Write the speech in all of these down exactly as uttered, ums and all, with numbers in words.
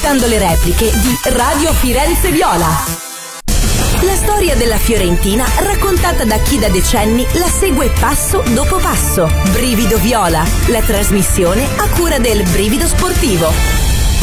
ascoltando le repliche di Radio Firenze Viola. La storia della Fiorentina raccontata da chi da decenni la segue passo dopo passo. Brivido Viola, la trasmissione a cura del Brivido Sportivo.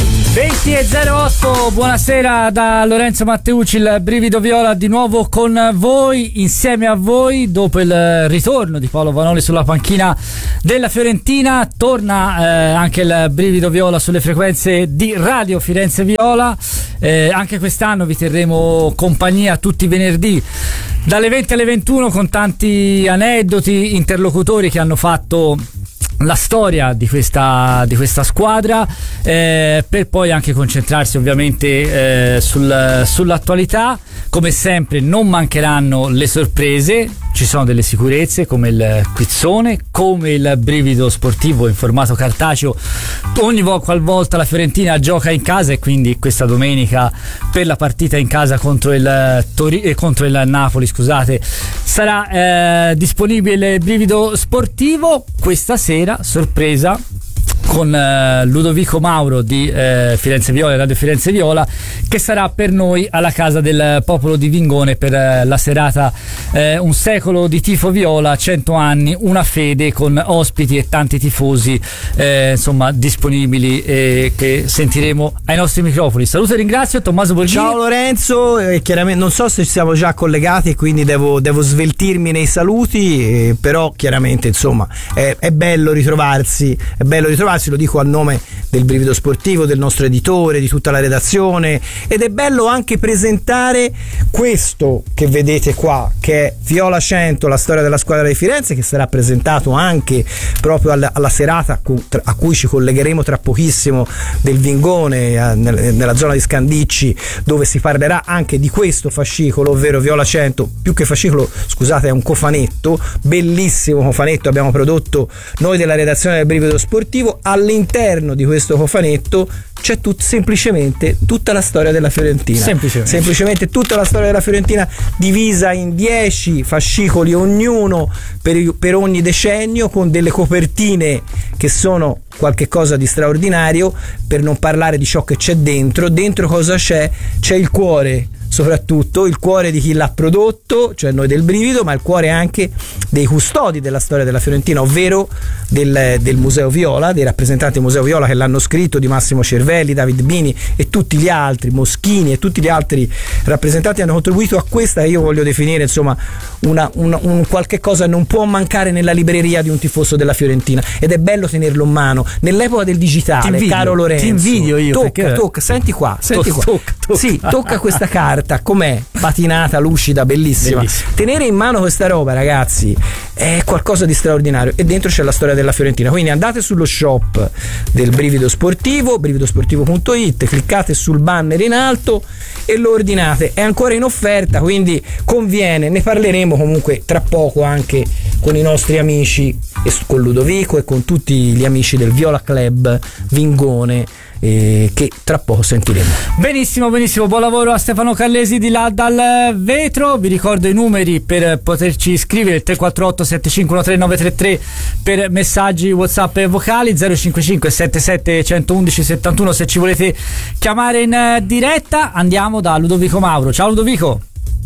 venti e zero otto, buonasera da Lorenzo Matteucci, il Brivido Viola di nuovo con voi, insieme a voi dopo il ritorno di Paolo Vanoli sulla panchina della Fiorentina. Torna eh, anche il Brivido Viola sulle frequenze di Radio Firenze Viola. Eh, anche quest'anno vi terremo compagnia tutti i venerdì dalle venti alle ventuno con tanti aneddoti, interlocutori che hanno fatto la storia di questa, di questa squadra, eh, per poi anche concentrarsi ovviamente eh, sul, sull'attualità. Come sempre non mancheranno le sorprese, ci sono delle sicurezze come il quizzone, come il Brivido Sportivo in formato cartaceo ogni qualvolta la Fiorentina gioca in casa, e quindi questa domenica per la partita in casa contro il, Tori- eh, contro il Napoli, scusate, sarà eh, disponibile il Brivido Sportivo. Questa sera sorpresa con eh, Ludovico Mauro di eh, Firenze Viola, Radio Firenze Viola, che sarà per noi alla casa del popolo di Vingone per eh, la serata eh, Un secolo di tifo viola, cento anni, una fede, con ospiti e tanti tifosi eh, insomma disponibili, eh, che sentiremo ai nostri microfoni. Saluto e ringrazio Tommaso Borghini. Ciao Lorenzo, eh, chiaramente non so se siamo già collegati, quindi devo, devo sveltirmi nei saluti, eh, però chiaramente insomma è, è bello ritrovarsi, è bello ritrovarsi, lo dico a nome del Brivido Sportivo, del nostro editore, di tutta la redazione, ed è bello anche presentare questo che vedete qua, che è Viola cento, la storia della squadra di Firenze, che sarà presentato anche proprio alla, alla serata a cui ci collegheremo tra pochissimo del Vingone, nella zona di Scandicci, dove si parlerà anche di questo fascicolo, ovvero Viola cento, più che fascicolo, scusate, è un cofanetto, bellissimo cofanetto, abbiamo prodotto noi della redazione del Brivido Sportivo. All'interno di questo cofanetto c'è tut, semplicemente tutta la storia della Fiorentina, semplicemente. semplicemente tutta la storia della Fiorentina, divisa in dieci fascicoli ognuno per, per ogni decennio, con delle copertine che sono qualche cosa di straordinario, per non parlare di ciò che c'è dentro. Dentro cosa c'è? C'è il cuore, soprattutto il cuore di chi l'ha prodotto, cioè noi del Brivido, ma il cuore anche dei custodi della storia della Fiorentina, ovvero del, del Museo Viola, dei rappresentanti del Museo Viola che l'hanno scritto, di Massimo Cervelli, David Bini e tutti gli altri, Moschini e tutti gli altri rappresentanti hanno contribuito a questa, che io voglio definire insomma una, una, un qualche cosa non può mancare nella libreria di un tifoso della Fiorentina, ed è bello tenerlo in mano nell'epoca del digitale. Invidio, caro Lorenzo, ti invidio io, tocca, perché... tocca, senti qua, senti tocca, qua. Tocca, tocca. Sì, tocca questa carta, com'è? Patinata, lucida, bellissima. Bellissima. Tenere in mano questa roba, ragazzi, è qualcosa di straordinario, e dentro c'è la storia della Fiorentina. Quindi andate sullo shop del Brivido Sportivo, brividosportivo punto it, cliccate sul banner in alto e lo ordinate. È ancora in offerta, quindi conviene. Ne parleremo comunque tra poco anche con i nostri amici, e con Ludovico e con tutti gli amici del Viola Club Vingone, eh, che tra poco sentiremo. Benissimo, benissimo, buon lavoro a Stefano Callesi di là dal vetro. Vi ricordo i numeri per poterci scrivere: tre quattro otto sette cinque uno tre nove tre tre per messaggi WhatsApp e vocali, zero cinque cinque sette sette uno uno uno sette uno se ci volete chiamare in diretta. Andiamo da Ludovico Mauro. Ciao Ludovico.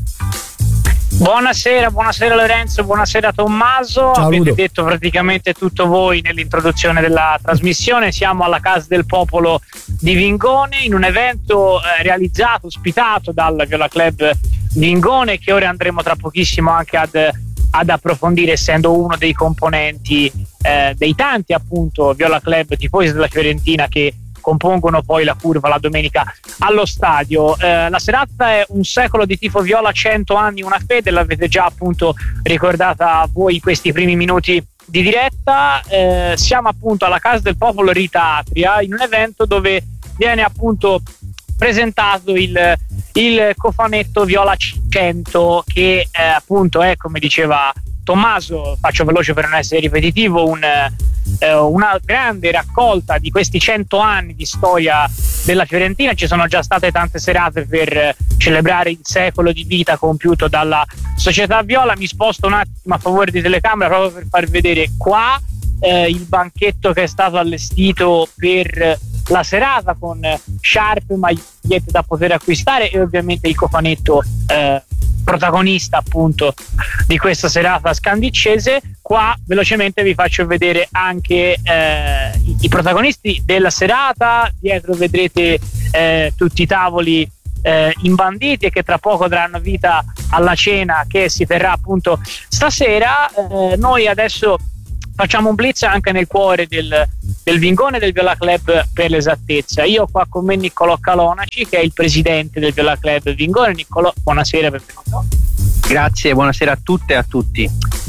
Buonasera, buonasera Lorenzo, buonasera Tommaso. Ciao, avete Ludo. detto praticamente tutto voi nell'introduzione della trasmissione. Siamo alla Casa del Popolo di Vingone, in un evento eh, realizzato, ospitato dal Viola Club Vingone, che ora andremo tra pochissimo anche ad, ad approfondire, essendo uno dei componenti eh, dei tanti appunto Viola Club tifosi della Fiorentina che compongono poi la curva la domenica allo stadio. Eh, la serata è Un secolo di tifo viola, cento anni, una fede, l'avete già appunto ricordata voi questi primi minuti di diretta. Eh, siamo appunto alla Casa del Popolo Rita Atria, in un evento dove viene appunto presentato il, il cofanetto Viola cento, che eh, appunto è, come diceva Tommaso, faccio veloce per non essere ripetitivo, un, eh, una grande raccolta di questi cento anni di storia della Fiorentina. Ci sono già state tante serate per eh, celebrare il secolo di vita compiuto dalla società viola. Mi sposto un attimo a favore di telecamera proprio per far vedere qua eh, il banchetto che è stato allestito per la serata con sciarpe, magliette da poter acquistare e ovviamente il cofanetto eh, protagonista appunto di questa serata scandiccese. Qua velocemente vi faccio vedere anche eh, i, i protagonisti della serata. Dietro vedrete eh, tutti i tavoli eh, imbanditi e che tra poco daranno vita alla cena che si terrà appunto stasera. Eh, noi adesso facciamo un blitz anche nel cuore del, del Vingone, del Viola Club per l'esattezza. Io ho qua con me Niccolò Calonaci, che è il presidente del Viola Club Vingone. Niccolò, buonasera, benvenuto. Grazie, buonasera a tutte e a tutti.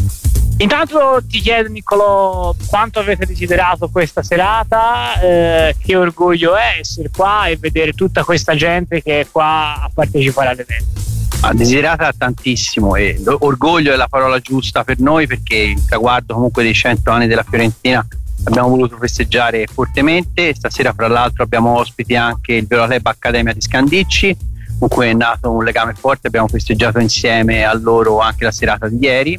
Intanto ti chiedo, Niccolò, quanto avete desiderato questa serata, eh, che orgoglio è essere qua e vedere tutta questa gente che è qua a partecipare all'evento. Ah, desiderata tantissimo, e orgoglio è la parola giusta per noi, perché il traguardo comunque dei cento anni della Fiorentina abbiamo voluto festeggiare fortemente. Stasera fra l'altro abbiamo ospiti anche il Viola Club Accademia di Scandicci, con cui è nato un legame forte, abbiamo festeggiato insieme a loro anche la serata di ieri.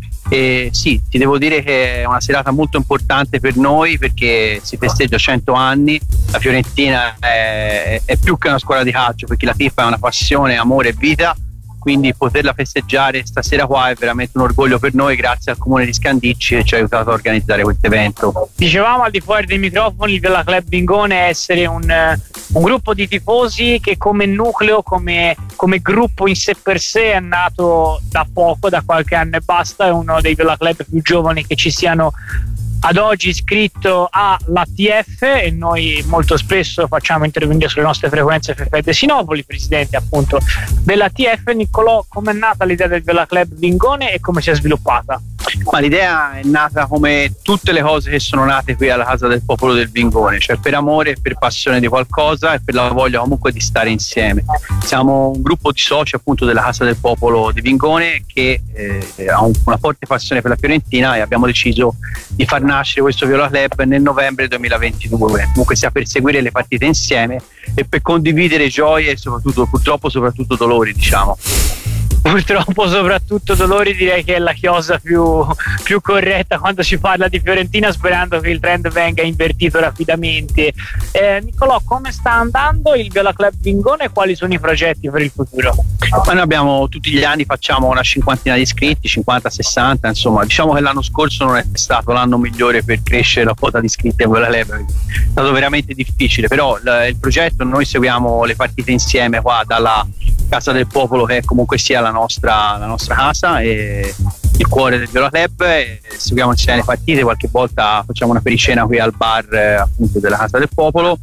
E sì, ti devo dire che è una serata molto importante per noi, perché si festeggia cento anni. La Fiorentina è, è più che una squadra di calcio, perché la Tifa è una passione, amore e vita, quindi poterla festeggiare stasera qua è veramente un orgoglio per noi, grazie al comune di Scandicci che ci ha aiutato a organizzare questo evento. Dicevamo al di fuori dei microfoni, il Viola Club Vingone è essere un, un gruppo di tifosi che come nucleo, come, come gruppo in sé per sé è nato da poco, da qualche anno e basta. È uno dei Viola Club più giovani che ci siano ad oggi iscritto all'A T F, e noi molto spesso facciamo intervenire sulle nostre frequenze F F de Sinopoli, presidente appunto dell'A T F. Niccolò, come è nata l'idea del Viola Club Vingone e come si è sviluppata? Ma l'idea è nata come tutte le cose che sono nate qui alla Casa del Popolo del Vingone, cioè per amore, per passione di qualcosa e per la voglia comunque di stare insieme. Siamo un gruppo di soci appunto della Casa del Popolo di Vingone che eh, ha un, una forte passione per la Fiorentina, e abbiamo deciso di far nascere questo Viola Club nel novembre duemilaventidue, comunque sia per seguire le partite insieme e per condividere gioie e soprattutto, purtroppo soprattutto dolori, diciamo. Purtroppo soprattutto dolori direi che è la chiosa più, più corretta quando si parla di Fiorentina, sperando che il trend venga invertito rapidamente. eh, Niccolò, come sta andando il Viola Club Vingone e quali sono i progetti per il futuro? Ma noi abbiamo, tutti gli anni facciamo una cinquantina di iscritti, cinquanta sessanta, insomma diciamo che l'anno scorso non è stato l'anno migliore per crescere la quota di iscritti a Viola Club, è stato veramente difficile, però l- il progetto, noi seguiamo le partite insieme qua dalla Casa del Popolo, che comunque sia la nostra, la nostra casa e il cuore del Viola Club, e seguiamo insieme le partite, qualche volta facciamo una pericena qui al bar eh, appunto della Casa del Popolo,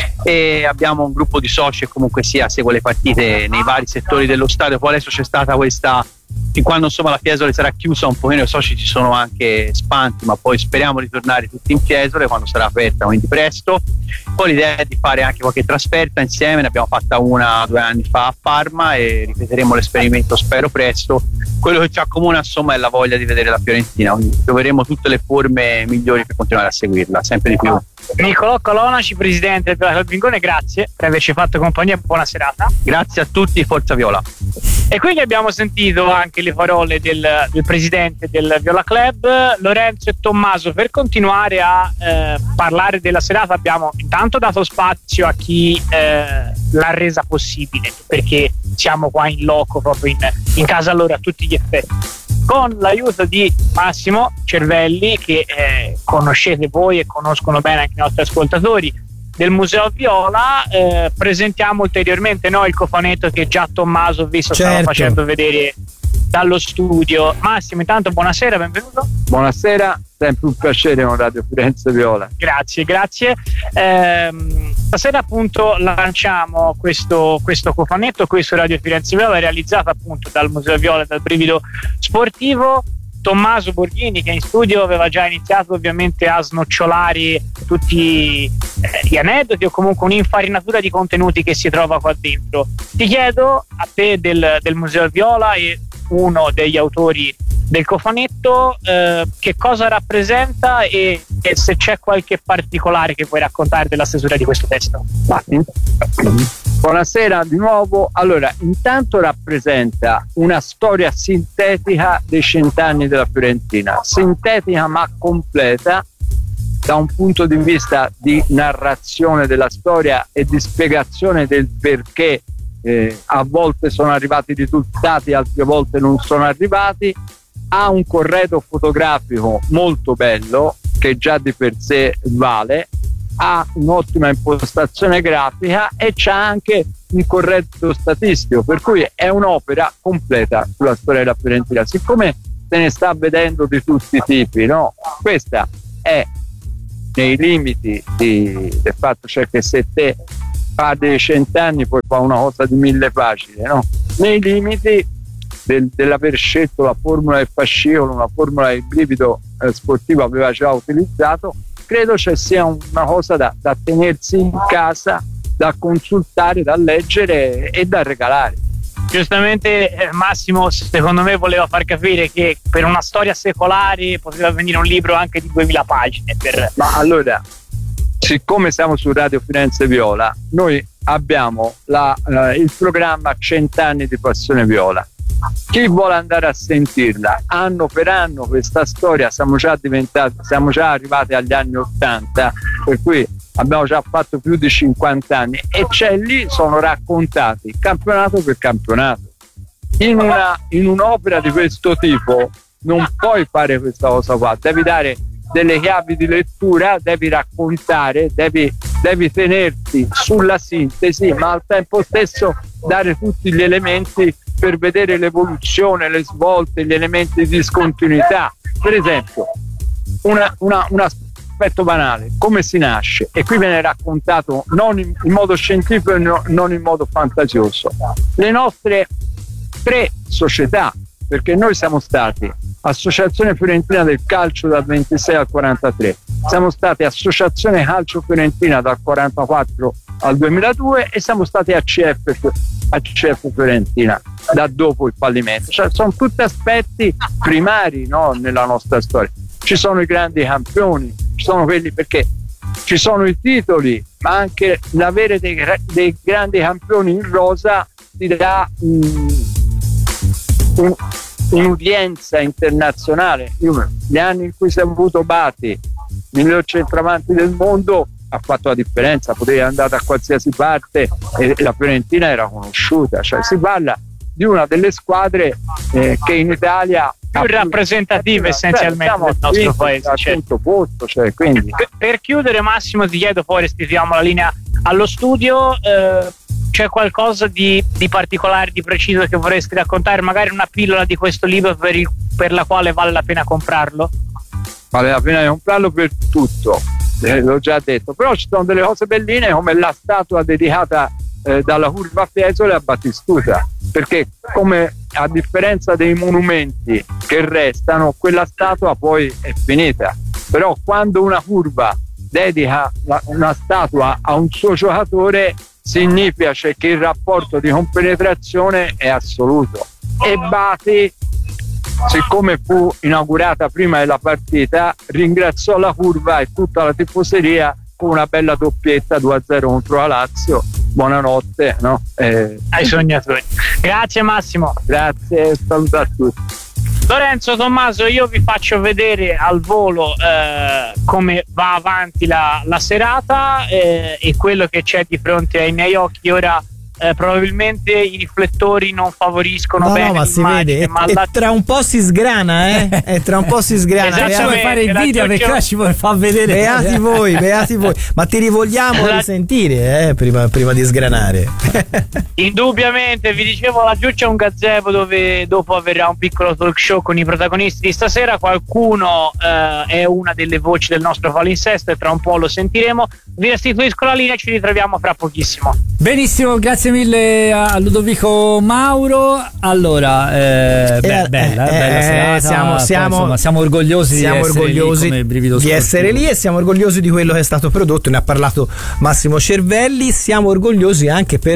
e abbiamo un gruppo di soci che comunque sia segue le partite nei vari settori dello stadio. Poi adesso c'è stata questa, fin quando insomma la Fiesole sarà chiusa un pochino, i soci si sono anche spanti, ma poi speriamo di tornare tutti in Fiesole quando sarà aperta, quindi presto. Poi l'idea è di fare anche qualche trasferta insieme, ne abbiamo fatta una due anni fa a Parma e ripeteremo l'esperimento spero presto. Quello che ci accomuna insomma è la voglia di vedere la Fiorentina, quindi troveremo tutte le forme migliori per continuare a seguirla sempre di più. Niccolò Calonaci, presidente del Club Vingone, grazie per averci fatto compagnia, buona serata. Grazie a tutti, forza Viola. E quindi abbiamo sentito anche le parole del, del presidente del Viola Club, Lorenzo e Tommaso. Per continuare a eh, parlare della serata abbiamo intanto dato spazio a chi eh, l'ha resa possibile, perché siamo qua in loco, proprio in, in casa loro a tutti gli effetti, con l'aiuto di Massimo Cervelli, che eh, conoscete voi e conoscono bene anche i nostri ascoltatori, del Museo Viola. Eh, presentiamo ulteriormente noi il cofanetto che già Tommaso visto certo. stava facendo vedere dallo studio. Massimo, intanto buonasera, benvenuto. Buonasera, sempre un piacere con Radio Firenze Viola. Grazie, grazie. Eh, stasera appunto lanciamo questo, questo cofanetto qui su Radio Firenze Viola, realizzato appunto dal Museo Viola e dal Brivido Sportivo. Tommaso Borghini, che in studio aveva già iniziato ovviamente a snocciolare tutti eh, gli aneddoti o comunque un'infarinatura di contenuti che si trova qua dentro. Ti chiedo a te del, del Museo Viola e uno degli autori del cofanetto eh, che cosa rappresenta e, e se c'è qualche particolare che vuoi raccontare della stesura di questo testo. Buonasera di nuovo. Allora, intanto rappresenta una storia sintetica dei cent'anni della Fiorentina, sintetica ma completa, da un punto di vista di narrazione della storia e di spiegazione del perché eh, a volte sono arrivati i risultati, altre volte non sono arrivati. Ha un corredo fotografico molto bello che già di per sé vale, ha un'ottima impostazione grafica e c'ha anche un corredo statistico, per cui è un'opera completa sulla storia della Fiorentina. Siccome se ne sta vedendo di tutti i tipi, no? Questa è nei limiti di, del fatto, cioè che se te fa dei cent'anni poi fa una cosa di mille pagine, no? Nei limiti del, dell'aver scelto la formula del fascicolo, una formula del brivido eh, sportivo aveva già utilizzato, credo ci sia una cosa da, da tenersi in casa, da consultare, da leggere e da regalare. Giustamente eh, Massimo secondo me voleva far capire che per una storia secolare poteva venire un libro anche di duemila pagine per... Ma allora, siccome siamo su Radio Firenze Viola, noi abbiamo la, eh, il programma Cent'anni di Passione Viola. Chi vuole andare a sentirla, anno per anno questa storia, siamo già diventati, siamo già arrivati agli anni ottanta, per cui abbiamo già fatto più di cinquanta anni e c'è lì, sono raccontati campionato per campionato. In, una, in un'opera di questo tipo non puoi fare questa cosa qua, devi dare delle chiavi di lettura, devi raccontare, devi, devi tenerti sulla sintesi, ma al tempo stesso dare tutti gli elementi per vedere l'evoluzione, le svolte, gli elementi di discontinuità. Per esempio, una, una, un aspetto banale, come si nasce, e qui viene raccontato non in, in modo scientifico e no, non in modo fantasioso. Le nostre tre società, perché noi siamo stati Associazione Fiorentina del Calcio dal ventisei al quarantatré, siamo stati Associazione Calcio Fiorentina dal quarantaquattro al duemiladue e siamo stati A C F, A C F Fiorentina da dopo il fallimento. Cioè, sono tutti aspetti primari, no, nella nostra storia. Ci sono i grandi campioni, ci sono quelli, perché ci sono i titoli, ma anche l'avere dei, dei grandi campioni in rosa ti dà um, un, un'udienza internazionale. Io, gli anni in cui si è avuto Bati, miglior centravanti del mondo, ha fatto la differenza, potevi andare da qualsiasi parte e la Fiorentina era conosciuta. Cioè, si parla di una delle squadre eh, che in Italia più rappresentative essenzialmente del nostro paese, certo. Posto, cioè, quindi. per, per chiudere Massimo ti chiedo, poi restituiamo la linea allo studio, eh, c'è qualcosa di, di particolare, di preciso che vorresti raccontare, magari una pillola di questo libro per, il, per la quale vale la pena comprarlo? Vale la pena di comprarlo per tutto, eh, l'ho già detto, però ci sono delle cose belline come la statua dedicata eh, dalla curva Fiesole a Battistuta, perché come a differenza dei monumenti che restano, quella statua poi è finita, però quando una curva dedica la, una statua a un suo giocatore significa cioè, che il rapporto di compenetrazione è assoluto. E Bati, siccome fu inaugurata prima della partita, ringraziò la curva e tutta la tifoseria con una bella doppietta due a zero contro la Lazio. Buonanotte, no? Eh, ai sognatori. Grazie Massimo. Grazie, saluto a tutti. Lorenzo, Tommaso, io vi faccio vedere al volo eh, come va avanti la, la serata eh, e quello che c'è di fronte ai miei occhi ora. Eh, probabilmente i riflettori non favoriscono no, bene no, ma si vede e, ma e la... tra un po' si sgrana eh? e tra un po' si sgrana. Esatto, vuoi fare il video perché ci vuoi far vedere. Beati voi, beati voi, ma ti rivogliamo la... risentire eh, prima, prima di sgranare. Indubbiamente, vi dicevo, laggiù c'è un gazebo dove dopo avverrà un piccolo talk show con i protagonisti di stasera. Qualcuno eh, è una delle voci del nostro palinsesto e tra un po' lo sentiremo. Vi restituisco la linea e ci ritroviamo fra pochissimo. Benissimo, grazie mille a Ludovico Mauro. Allora, eh, beh, eh, bella, eh, bella serata. Siamo, Poi, siamo, insomma, siamo orgogliosi siamo di, essere, orgogliosi lì come di essere lì e siamo orgogliosi di quello che è stato prodotto. Ne ha parlato Massimo Cervelli. Siamo orgogliosi anche però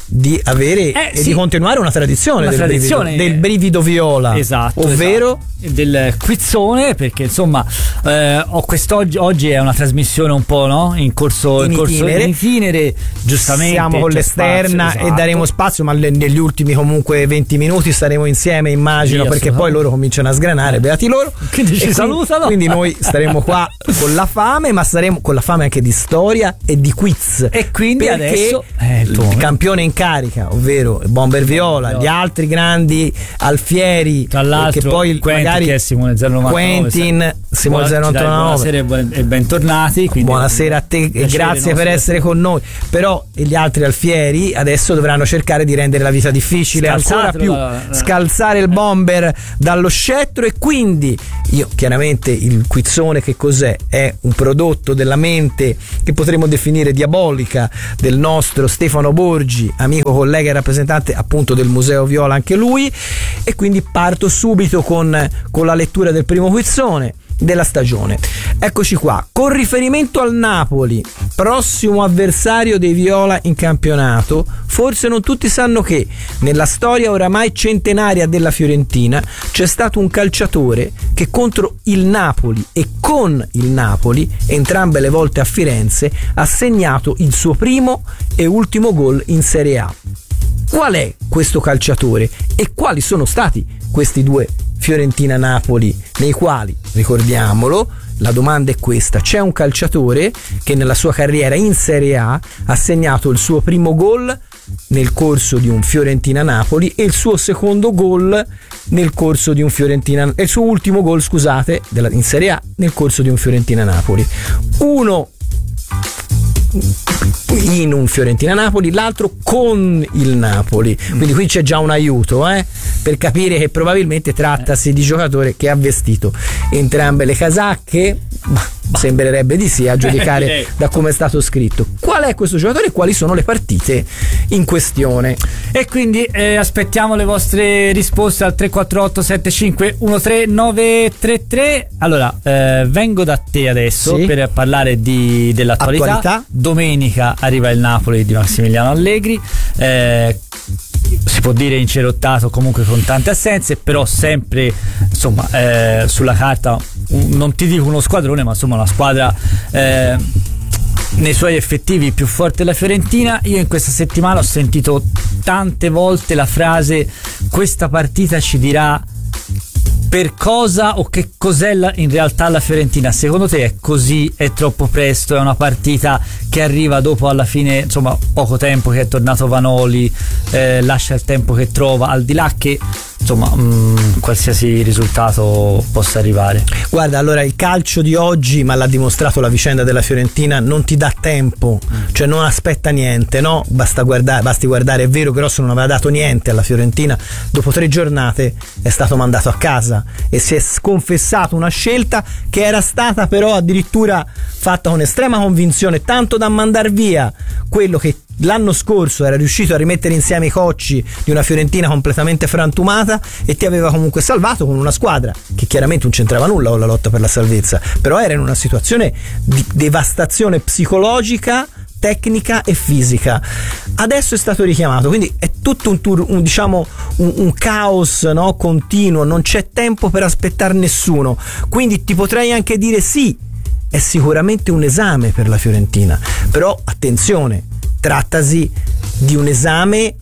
di avere Eh, e sì. di continuare una tradizione, Una del, tradizione. brivido, del brivido viola, Esatto, ovvero esatto. Del quizzone, perché insomma eh, ho quest'oggi oggi è una trasmissione un po', no? In corso In in, corso, itinere. in itinere, giustamente siamo con c'è l'esterna spazio, e esatto. daremo spazio, ma le- negli ultimi comunque venti minuti staremo insieme, immagino, Sì, perché poi assolutamente. loro cominciano a sgranare, beati loro. Quindi ci E salutano. Quindi noi staremo qua con la fame, ma staremo con la fame anche di storia e di quiz. E quindi Perché adesso è il tuo il momento. campione in carica, ovvero Bomber Viola, Viola. gli altri grandi alfieri, Tra eh, l'altro che poi Quentin, magari che è Simone zero novantanove, Quentin, Simone Buona- zero ci dai novantanove. buonasera e ben- e bentornati, quindi Buonasera a te e piacere grazie per nostro essere con noi. Però gli altri alfieri adesso dovranno cercare di rendere la vita difficile ancora Scalzatelo più, da- scalzare il bomber dallo scettro. E quindi io chiaramente il quizzone che cos'è? È un prodotto della mente che potremmo definire diabolica del nostro Stefano Borgi, amico, collega e rappresentante appunto del Museo Viola anche lui, e quindi parto subito con, con la lettura del primo quizzone della stagione. Eccoci qua. Con riferimento al Napoli, prossimo avversario dei Viola in campionato, forse non tutti sanno che nella storia oramai centenaria della Fiorentina c'è stato un calciatore che contro il Napoli e con il Napoli, entrambe le volte a Firenze, ha segnato il suo primo e ultimo gol in Serie A. Qual è questo calciatore e quali sono stati questi due Fiorentina-Napoli nei quali, ricordiamolo, la domanda è questa: c'è un calciatore che nella sua carriera in Serie A ha segnato il suo primo gol nel corso di un Fiorentina-Napoli e il suo secondo gol nel corso di un Fiorentina e il suo ultimo gol, scusate, della, in Serie A nel corso di un Fiorentina-Napoli. Uno in un Fiorentina-Napoli, l'altro con il Napoli, quindi qui c'è già un aiuto eh, per capire che probabilmente trattasi di giocatore che ha vestito entrambe le casacche. Bah, sembrerebbe di sì, a giudicare da come è stato scritto. Qual è questo giocatore e quali sono le partite in questione? E quindi eh, aspettiamo le vostre risposte al tre quattro otto sette cinque uno tre nove tre tre. Allora, eh, vengo da te adesso Sì. per parlare di, dell'attualità. Attualità. Domenica arriva il Napoli di Massimiliano Allegri. Eh, si può dire incerottato, comunque con tante assenze, però sempre insomma eh, sulla carta un, non ti dico uno squadrone, ma insomma una squadra eh, nei suoi effettivi più forte della Fiorentina. Io in questa settimana ho sentito tante volte la frase: questa partita ci dirà per cosa o che cos'è la, in realtà la Fiorentina. Secondo te è così? È troppo presto? È una partita che arriva dopo, alla fine, insomma, poco tempo che è tornato Vanoli, eh, lascia il tempo che trova, al di là che insomma mh, qualsiasi risultato possa arrivare. Guarda, allora il calcio di oggi, ma l'ha dimostrato la vicenda della Fiorentina, non ti dà tempo, cioè non aspetta niente, no? Basta guardare, basti guardare, è vero che Rosso non aveva dato niente alla Fiorentina, dopo tre giornate è stato mandato a casa e si è sconfessato una scelta che era stata però addirittura fatta con estrema convinzione, tanto da mandar via quello che l'anno scorso era riuscito a rimettere insieme i cocci di una Fiorentina completamente frantumata e ti aveva comunque salvato con una squadra che chiaramente non c'entrava nulla con la lotta per la salvezza, però era in una situazione di devastazione psicologica, tecnica e fisica. Adesso è stato richiamato, quindi è tutto un, tour, un diciamo un, un caos, no? Continuo, non c'è tempo per aspettare nessuno, quindi ti potrei anche dire sì, è sicuramente un esame per la Fiorentina, però attenzione, trattasi di un esame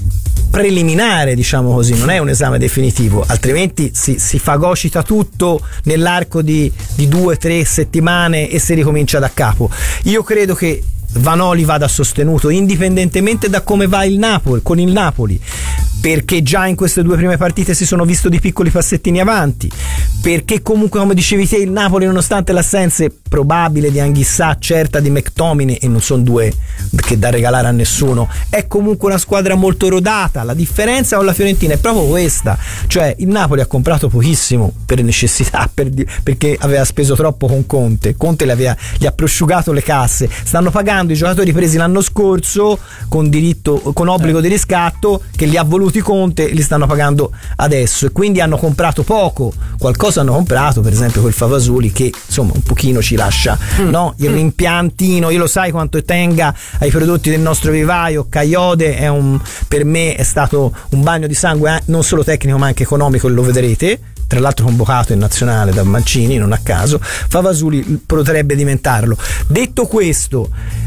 preliminare, diciamo così, non è un esame definitivo, altrimenti si, si fagocita tutto nell'arco di, di due o tre settimane e si ricomincia da capo. Io credo che Vanoli vada sostenuto indipendentemente da come va il Napoli, con il Napoli, perché già in queste due prime partite si sono visto di piccoli passettini avanti, perché comunque, come dicevi te, il Napoli, nonostante l'assenza probabile di Anghissà, certa di McTominay, e non sono due che da regalare a nessuno, è comunque una squadra molto rodata. La differenza con la Fiorentina è proprio questa, cioè il Napoli ha comprato pochissimo per necessità, per di- perché aveva speso troppo con Conte, Conte gli, aveva, gli ha prosciugato le casse, stanno pagando i giocatori presi l'anno scorso con diritto, con obbligo di riscatto, che li ha voluti Conte e li stanno pagando adesso, e quindi hanno comprato poco, qualcosa cosa hanno comprato per esempio quel Favasoli che insomma un pochino ci lascia mm. no? l'impiantino, io lo sai quanto tenga ai prodotti del nostro vivaio. Caiode è un, per me è stato un bagno di sangue non solo tecnico ma anche economico, e lo vedrete, tra l'altro convocato in nazionale da Mancini non a caso. Favasoli potrebbe diventarlo. Detto questo,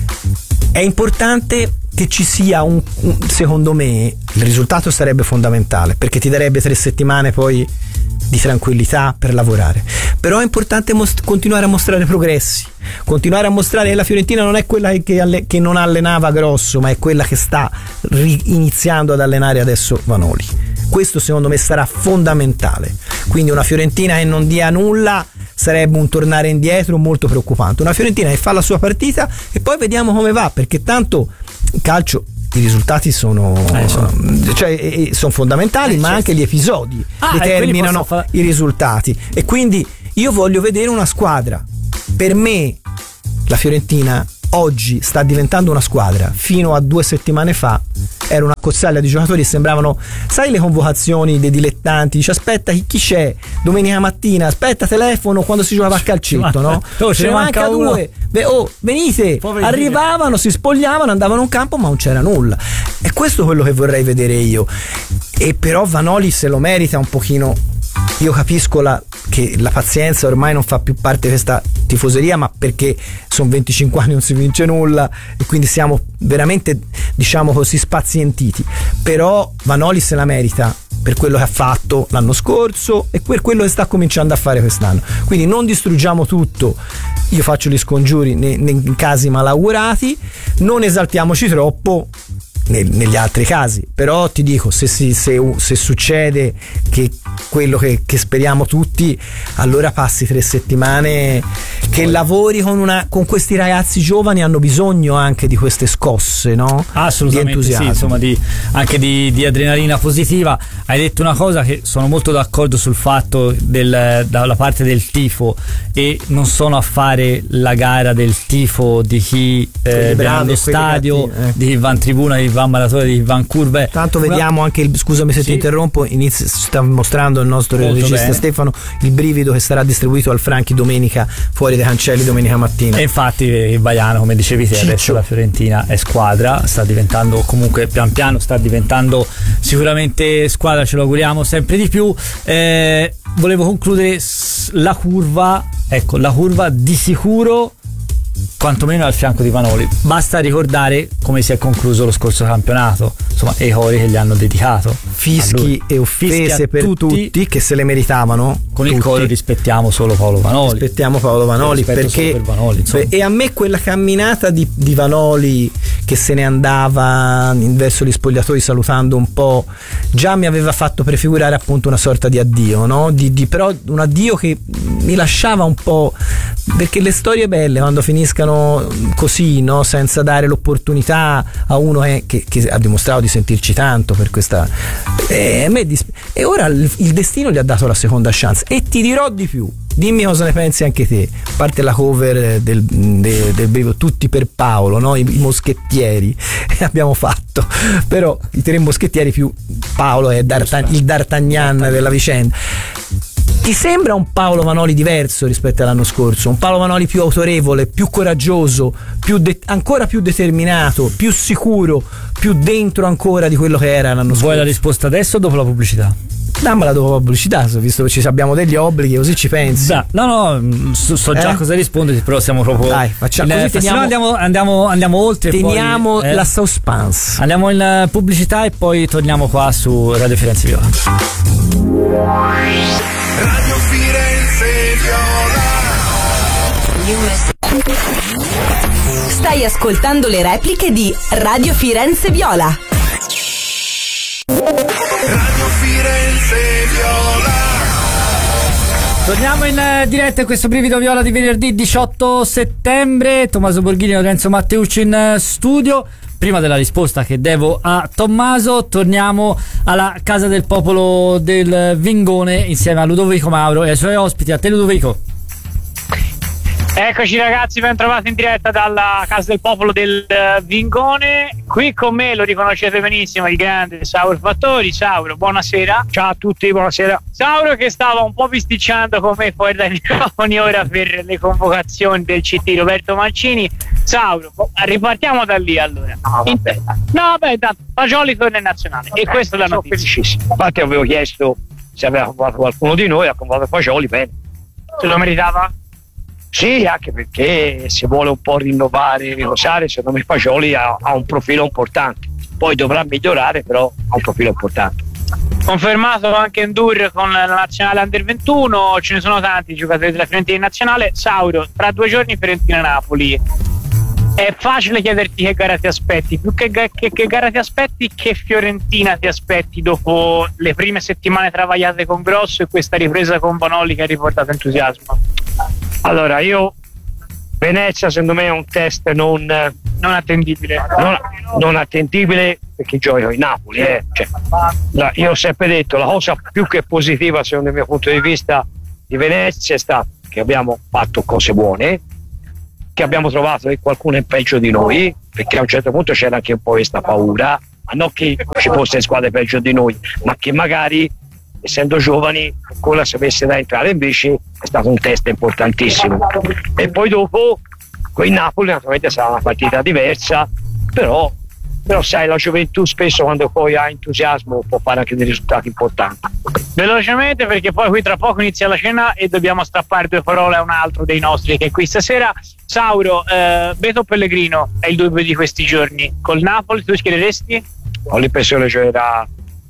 è importante che ci sia un, un secondo me il risultato sarebbe fondamentale perché ti darebbe tre settimane poi di tranquillità per lavorare, però è importante most- continuare a mostrare progressi, continuare a mostrare che la Fiorentina non è quella che, alle- che non allenava grosso, ma è quella che sta ri- iniziando ad allenare adesso Vanoli. Questo secondo me sarà fondamentale, quindi una Fiorentina che non dia nulla sarebbe un tornare indietro molto preoccupante. Una Fiorentina che fa la sua partita e poi vediamo come va, perché tanto il calcio, i risultati sono, eh, sono. Cioè, eh, sono fondamentali, eh, ma certo. anche gli episodi ah, determinano far... i risultati, e quindi io voglio vedere una squadra. Per me la Fiorentina oggi sta diventando una squadra. Fino a due settimane fa era una cozzaglia di giocatori e sembravano, sai, le convocazioni dei dilettanti, dice aspetta chi, chi c'è domenica mattina, aspetta telefono quando si giocava a calcetto, no? Oh, ce ne manca, manca due. Beh, oh, venite. Poverino. Arrivavano, si spogliavano, andavano in campo, ma non c'era nulla. E questo è quello che vorrei vedere io. E però Vanoli se lo merita un pochino. Io capisco la, che la pazienza ormai non fa più parte di questa tifoseria, ma perché sono venticinque anni non si vince nulla e quindi siamo veramente, diciamo così, spazientiti. Però Vanoli se la merita per quello che ha fatto l'anno scorso e per quello che sta cominciando a fare quest'anno. Quindi non distruggiamo tutto, io faccio gli scongiuri nei, nei casi malaugurati, non esaltiamoci troppo negli altri casi, però ti dico, se, si, se, se succede che quello che, che speriamo tutti, allora passi tre settimane che Poi. lavori con, una, con questi ragazzi giovani, hanno bisogno anche di queste scosse, no? Assolutamente di entusiasmo. Sì, insomma, di, anche di, di adrenalina positiva. Hai detto una cosa che sono molto d'accordo sul fatto del, dalla parte del tifo, e non sono a fare la gara del tifo di chi eh, va allo stadio, cattivi, eh. di chi va in tribuna, di chi va a maratona, di chi va in curve. Tanto vediamo anche il, scusami se sì. ti interrompo, inizia, sta mostrando il nostro molto regista bene. Stefano il brivido che sarà distribuito al Franchi domenica fuori dai cancelli domenica mattina. E infatti il Baiano, come dicevi te, Ciccio. Adesso la Fiorentina è squadra, sta diventando comunque pian piano sta diventando sicuramente squadra, ce lo auguriamo sempre di più. Eh, volevo concludere la curva, ecco, la curva di sicuro quantomeno al fianco di Vanoli. Basta ricordare come si è concluso lo scorso campionato, insomma, e i cori che gli hanno dedicato, fischi e offese per tutti, tutti che se le meritavano. Con tutti. Il coro rispettiamo solo Paolo Vanoli, rispettiamo Paolo Vanoli perché per Vanoli, e a me quella camminata di, di Vanoli che se ne andava verso gli spogliatoi salutando un po', già mi aveva fatto prefigurare appunto una sorta di addio, no? Di, di, però un addio che mi lasciava un po', perché le storie belle quando finiscano così, no? Senza dare l'opportunità a uno che, che, che ha dimostrato di sentirci tanto per questa e, a me disp- e ora il, il destino gli ha dato la seconda chance. E ti dirò di più, dimmi cosa ne pensi anche te, a parte la cover del, del, del Brivido tutti per Paolo, no? I, i moschettieri abbiamo fatto, però i tre moschettieri più Paolo è D'Artagnan, il D'Artagnan della vicenda. Ti sembra un Paolo Vanoli diverso rispetto all'anno scorso? Un Paolo Vanoli più autorevole, più coraggioso, più de- ancora più determinato, più sicuro, più dentro ancora di quello che era l'anno scorso? Vuoi la risposta adesso o dopo la pubblicità? Dammela dopo la pubblicità, visto che ci abbiamo degli obblighi, così ci pensi. Da, no, no, so, so già eh? cosa rispondere, però siamo proprio. Dai, facciamo in, così. Teniamo, andiamo, andiamo, andiamo oltre. Teniamo poi, eh, la suspense. Andiamo in pubblicità e poi torniamo qua su Radio Firenze Viola. Radio Firenze Viola. Stai ascoltando le repliche di Radio Firenze Viola. Radio Firenze Viola. Torniamo in diretta in questo Brivido Viola di venerdì diciotto settembre. Tommaso Borghini e Lorenzo Matteucci in studio. Prima della risposta che devo a Tommaso, torniamo alla Casa del Popolo del Vingone insieme a Ludovico Mauro e ai suoi ospiti. A te Ludovico. Eccoci ragazzi, ben trovati in diretta dalla Casa del Popolo del uh, Vingone. Qui con me, lo riconoscete benissimo, il grande Sauro Fattori. Sauro, buonasera. Ciao a tutti, buonasera. Sauro che stava un po' bisticciando con me fuori dai microfoni ora per le convocazioni del C T Roberto Mancini. Sauro, ripartiamo da lì allora. No, vabbè. No, vabbè, da Fagioli torna in nazionale. Vabbè, e questa è la notizia. Sono felicissimo. Infatti avevo chiesto se aveva convocato qualcuno di noi, ha convocato Fagioli, bene. Se lo meritava? Sì, anche perché se vuole un po' rinnovare e riposare, secondo me Fagioli ha, ha un profilo importante. Poi dovrà migliorare, però ha un profilo importante. Confermato anche Endur con la nazionale under ventuno, ce ne sono tanti giocatori della Fiorentina in nazionale. Sauro, tra due giorni Fiorentina-Napoli. È facile chiederti che gara ti aspetti, più che, che, che gara ti aspetti, che Fiorentina ti aspetti dopo le prime settimane travagliate con Grosso e questa ripresa con Vanoli che ha riportato entusiasmo. Allora, io Venezia secondo me è un test non, non attendibile. Non, non attendibile perché gioco in Napoli. Eh. Cioè, la, io ho sempre detto, la cosa più che positiva secondo il mio punto di vista di Venezia è stata che abbiamo fatto cose buone, che abbiamo trovato che qualcuno è peggio di noi, perché a un certo punto c'era anche un po' questa paura, ma non che ci fosse squadre peggio di noi, ma che magari essendo giovani ancora se avesse da entrare. Invece è stato un test importantissimo. E poi dopo con il Napoli naturalmente sarà una partita diversa, però, però sai, la gioventù spesso quando poi ha entusiasmo può fare anche dei risultati importanti. Velocemente, perché poi qui tra poco inizia la cena e dobbiamo strappare due parole a un altro dei nostri che è qui stasera. Sauro, eh, Beto Pellegrino è il dubbio di questi giorni. Col Napoli tu schiereresti? Ho l'impressione giocherà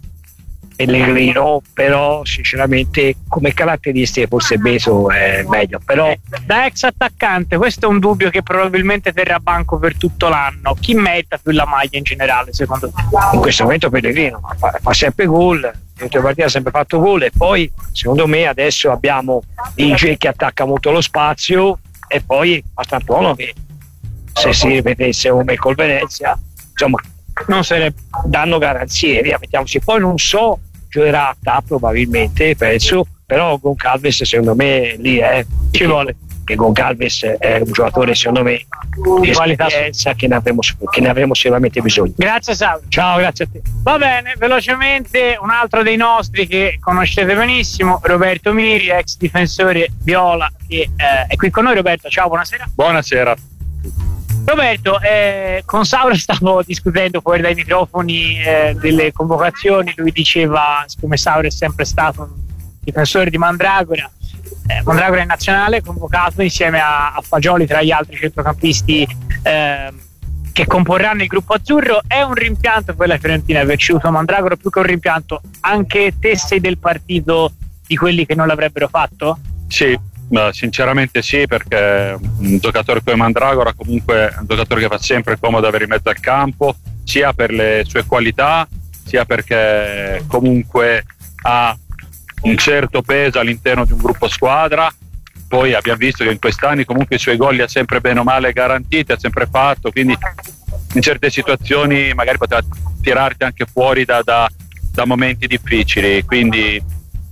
Pellegrino, però sinceramente come caratteristiche forse Beto è meglio, però eh, da ex attaccante questo è un dubbio che probabilmente terrà banco per tutto l'anno. Chi merita più la maglia in generale secondo te? In questo momento Pellegrino fa, fa sempre gol, in due partite ha sempre fatto gol, e poi secondo me adesso abbiamo Inge che attacca molto lo spazio, e poi Mastantuono che se si ripetesse come col Venezia insomma non se ne danno garanzie, via, mettiamoci. Poi non so, giocherà a T A probabilmente, penso, però Goncalves secondo me lì è, ci vuole, che Goncalves è un giocatore secondo me di esperienza che ne avremo, che ne avremo sicuramente bisogno. Grazie Sauro. Ciao, grazie a te. Va bene, velocemente un altro dei nostri che conoscete benissimo, Roberto Miri, ex difensore viola, che eh, è qui con noi. Roberto, ciao, buonasera. Buonasera. Roberto, eh, con Sauro stavo discutendo fuori dai microfoni eh, delle convocazioni. Lui diceva, siccome Sauro è sempre stato un difensore di Mandragora, eh, Mandragora in nazionale, convocato insieme a, a Fagioli tra gli altri centrocampisti eh, che comporranno il gruppo azzurro. È un rimpianto per la Fiorentina aver ceduto Mandragora, più che un rimpianto anche te sei del partito di quelli che non l'avrebbero fatto? Sì. Beh, sinceramente sì, perché un giocatore come Mandragora comunque è un giocatore che fa sempre comodo avere in mezzo al campo, sia per le sue qualità, sia perché comunque ha un certo peso all'interno di un gruppo squadra. Poi abbiamo visto che in quest'anni comunque i suoi gol li ha sempre bene o male garantiti, ha sempre fatto, quindi in certe situazioni magari poteva tirarti anche fuori da, da, da momenti difficili, quindi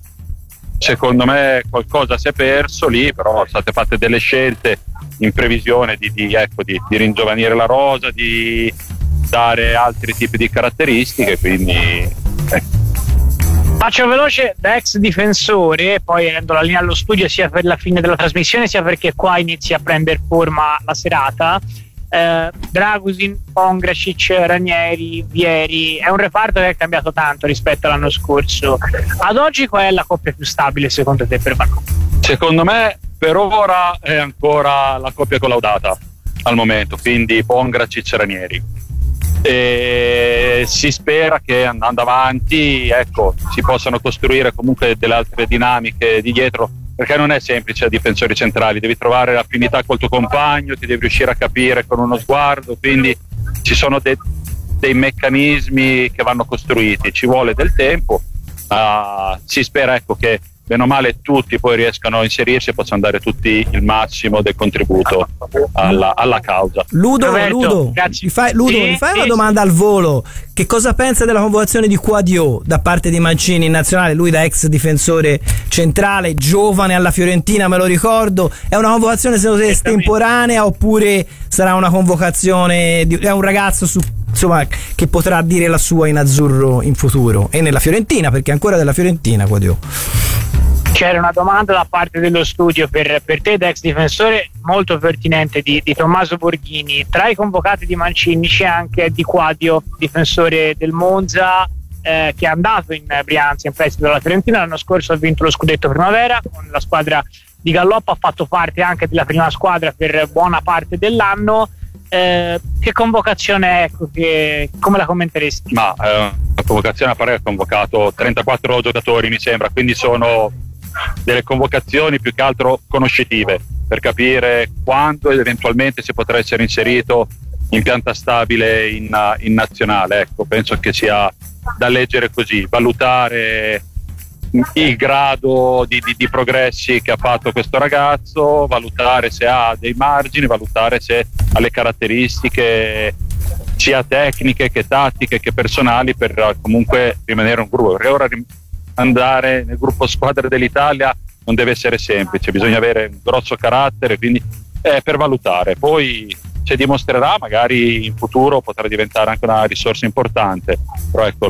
secondo me qualcosa si è perso lì, però sono state fatte delle scelte in previsione di, di, ecco, di, di ringiovanire la rosa, di dare altri tipi di caratteristiche, quindi ecco. Faccio veloce da ex difensore, poi rendo la linea allo studio sia per la fine della trasmissione sia perché qua inizia a prendere forma la serata. eh, Dragusin, Pongracic, Ranieri, Vieri, è un reparto che è cambiato tanto rispetto all'anno scorso. Ad oggi qual è la coppia più stabile secondo te per Vanoli? Secondo me per ora è ancora la coppia collaudata al momento, quindi Pongracic e Ranieri, e si spera che andando avanti, ecco, si possano costruire comunque delle altre dinamiche di dietro, perché non è semplice a difensori centrali, devi trovare l'affinità col tuo compagno, ti devi riuscire a capire con uno sguardo, quindi ci sono de- dei meccanismi che vanno costruiti, ci vuole del tempo. Uh, si spera ecco che bene o male tutti poi riescano a inserirsi e possano dare tutti il massimo del contributo alla, alla causa. Ludo, Roberto, Ludo, grazie. mi fai, Ludo, Sì, mi fai sì, una sì. domanda al volo? Che cosa pensa della convocazione di Quadio da parte di Mancini in nazionale? Lui da ex difensore centrale, giovane alla Fiorentina, me lo ricordo. È una convocazione secondo te estemporanea oppure sarà una convocazione di, è un ragazzo su, insomma, che potrà dire la sua in azzurro in futuro e nella Fiorentina, perché è ancora della Fiorentina Quadio? C'era una domanda da parte dello studio per, per te da ex difensore molto pertinente di, di Tommaso Borghini. Tra i convocati di Mancini c'è anche Di Quadio, difensore del Monza, eh, che è andato in Brianza in prestito dalla Fiorentina. L'anno scorso ha vinto lo scudetto primavera con la squadra di Galloppo, ha fatto parte anche della prima squadra per buona parte dell'anno. Eh, che convocazione è, ecco, che, come la commenteresti? Ma eh, la convocazione a Parere ha convocato trentaquattro giocatori mi sembra, quindi sono delle convocazioni più che altro conoscitive per capire quando ed eventualmente si potrà essere inserito in pianta stabile in, in nazionale. Ecco, penso che sia da leggere così, valutare il grado di, di, di progressi che ha fatto questo ragazzo, valutare se ha dei margini, valutare se ha le caratteristiche sia tecniche che tattiche che personali per comunque rimanere un gruppo. E ora andare nel gruppo squadra dell'Italia non deve essere semplice, bisogna avere un grosso carattere, quindi è per valutare. Poi se dimostrerà magari in futuro potrà diventare anche una risorsa importante, però ecco,